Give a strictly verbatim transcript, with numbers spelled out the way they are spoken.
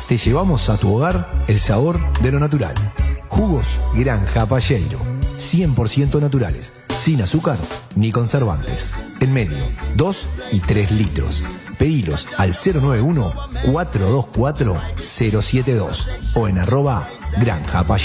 te llevamos a tu hogar el sabor de lo natural. Jugos Granja Palleiro, cien por ciento naturales, sin azúcar ni conservantes. En medio, dos y tres litros. Pedilos al cero nueve uno, cuatro dos cuatro, cero siete dos o en arroba Granja Palleiro.